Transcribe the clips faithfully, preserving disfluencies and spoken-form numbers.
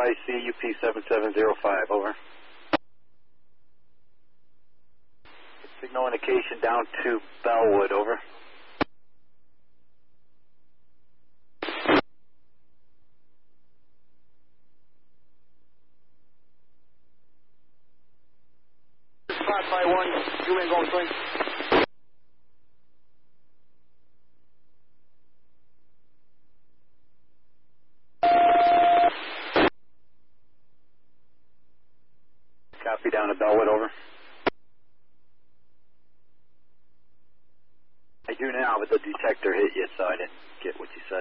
I C U P seven seven zero five, over. Signal indication down to Bellwood, over. five five one, you in going swing. Copy down to Bellwood, over. I do now, but the detector hit you, so I didn't get what you said.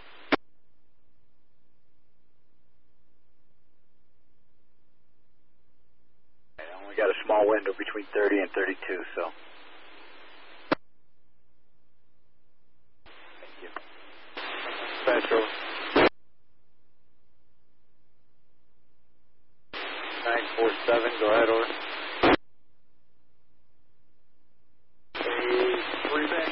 I only got a small window between thirty and thirty-two, so. Thank you. Special. nine four seven, go ahead, over. Three back.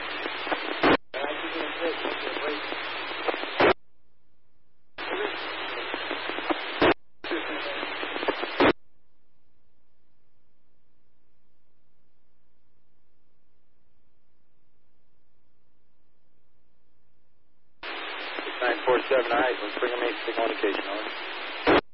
nine four seven, all right, let's bring them in signal indication, over.